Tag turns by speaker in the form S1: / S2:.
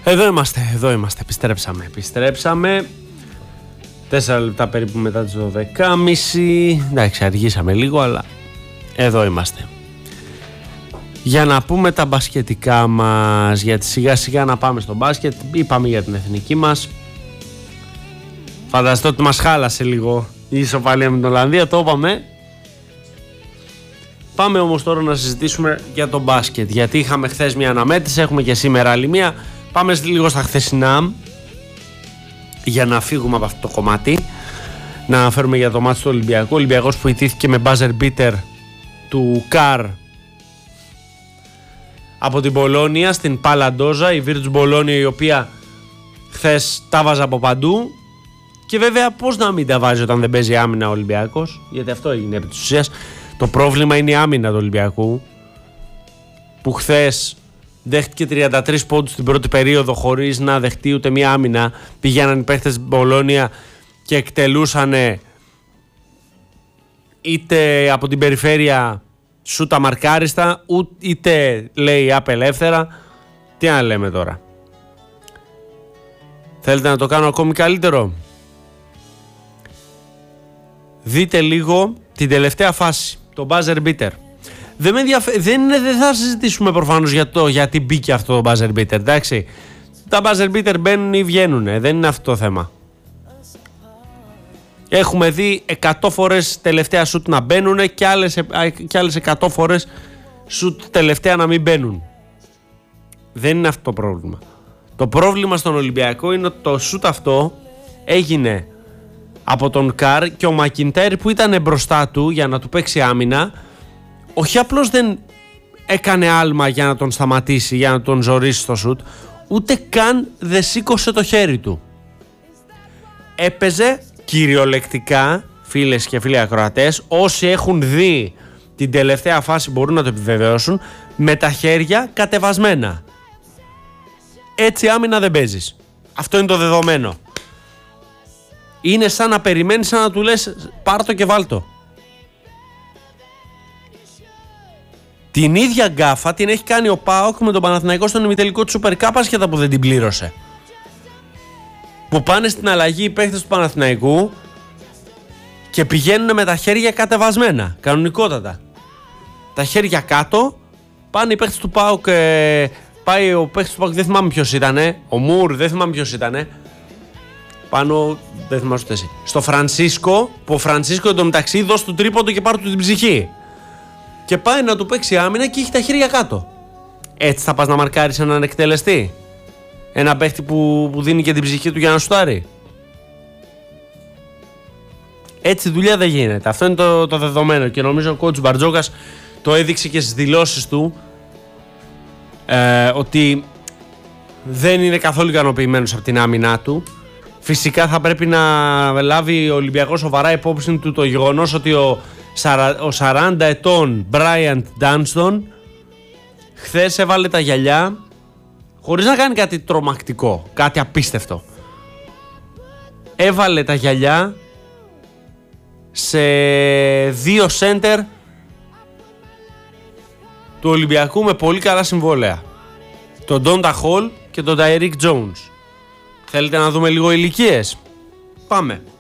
S1: Εδώ είμαστε, επιστρέψαμε 4 λεπτά περίπου μετά τις 12.30. Εντάξει, αργήσαμε λίγο, αλλά εδώ είμαστε για να πούμε τα μπασκετικά μας, γιατί σιγά σιγά να πάμε στο μπάσκετ. Είπαμε για την εθνική μας. Φανταστώ ότι μας χάλασε λίγο η ισοπαλία με την Ολλανδία, το είπαμε. Πάμε όμως τώρα να συζητήσουμε για το μπάσκετ, γιατί είχαμε χθες μια αναμέτρηση, έχουμε και σήμερα άλλη μια. Πάμε λίγο στα χθεσινά για να φύγουμε από αυτό το κομμάτι. Να αναφέρουμε για το μάτι του Ολυμπιακού. Ο Ολυμπιακός που ιτήθηκε με buzzer beater του Καρ από την Μπολόνια στην Παλαντόζα. Η Virtus Bologna, η οποία χθες τα βάζα από παντού. Και βέβαια πώς να μην τα βάζει όταν δεν παίζει άμυνα ο Ολυμπιακός, γιατί αυτό έγινε επί της ουσίας. Το πρόβλημα είναι η άμυνα του Ολυμπιακού, που χθες δέχτηκε 33 πόντους στην πρώτη περίοδο χωρίς να δεχτεί ούτε μία άμυνα. Πηγαίναν οι παίχτες στην Μπολόνια και εκτελούσαν είτε από την περιφέρεια σούτα μαρκάριστα, είτε λέει απελεύθερα. Τι να λέμε τώρα? Θέλετε να το κάνω ακόμη καλύτερο? Δείτε λίγο την τελευταία φάση, το buzzer beater. Δεν θα συζητήσουμε προφανώς γιατί μπήκε αυτό το buzzer beater, εντάξει. Τα buzzer beater μπαίνουν ή βγαίνουν, δεν είναι αυτό το θέμα. Έχουμε δει 100 φορές τελευταία σουτ να μπαίνουν και άλλες 100 φορές σουτ τελευταία να μην μπαίνουν. Δεν είναι αυτό το πρόβλημα. Το πρόβλημα στον Ολυμπιακό είναι ότι το σουτ αυτό έγινε από τον Καρ και ο Μακιντέρ που ήταν μπροστά του για να του παίξει άμυνα, όχι απλώς δεν έκανε άλμα για να τον σταματήσει, για να τον ζορίσει στο σουτ, ούτε καν δεν σήκωσε το χέρι του. Έπαιζε κυριολεκτικά, φίλες και φίλοι ακροατές, όσοι έχουν δει την τελευταία φάση μπορούν να το επιβεβαιώσουν, με τα χέρια κατεβασμένα. Έτσι άμυνα δεν παίζεις. Αυτό είναι το δεδομένο. Είναι σαν να περιμένεις, σαν να του λες πάρ' το και βάλ' το. Την ίδια γκάφα την έχει κάνει ο ΠΑΟΚ με τον Παναθηναϊκό στον ημιτελικό του Super Cup, ασχετά που δεν την πλήρωσε. Που πάνε στην αλλαγή οι παίχτες του Παναθηναϊκού και πηγαίνουν με τα χέρια κατεβασμένα, κανονικότατα. Τα χέρια κάτω, πάνε οι παίχτες του ΠΑΟΚ, πάει ο παίχτης του ΠΑΟΚ, δεν θυμάμαι ποιος ήτανε, ο Μουρ, δεν θυμάμαι ποιος ήτανε. Πάνω, δεν θυμάσαι ούτε εσύ. Στο Φρανσίσκο, που ο Φρανσίσκο εντωμεταξύ δώσει του τρίποντο και πάρει του την ψυχή. Και πάει να του παίξει άμυνα και έχει τα χέρια κάτω. Έτσι θα πας να μαρκάρεις έναν εκτελεστή? Ένα παίχτη που δίνει και την ψυχή του για να σουτάρει? Έτσι δουλειά δεν γίνεται. Αυτό είναι το δεδομένο και νομίζω ο coach Μπαρτζόκας το έδειξε και στις δηλώσεις του, ότι δεν είναι καθόλου ικανοποιημένος από την άμυνά του. Φυσικά θα πρέπει να λάβει ο Ολυμπιακός σοβαρά υπόψη του το γεγονός ότι ο 40 ετών Bryant Dunston χθες έβαλε τα γυαλιά χωρίς να κάνει κάτι τρομακτικό, κάτι απίστευτο. Έβαλε τα γυαλιά σε 2 σέντερ του Ολυμπιακού με πολύ καλά συμβόλαια. Τον Donta Hall και τον Tyreek Jones. Θέλετε να δούμε λίγο ηλικίες? Πάμε.